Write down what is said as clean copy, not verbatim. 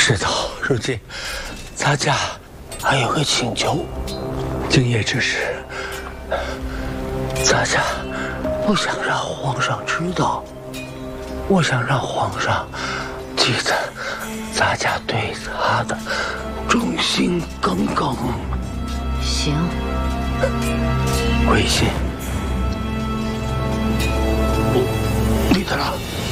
是的，如今咱家还有个请求，今夜之事，咱家不想让皇上知道，我想让皇上记得咱家对他的忠心耿耿。 行， 回信。李特郎。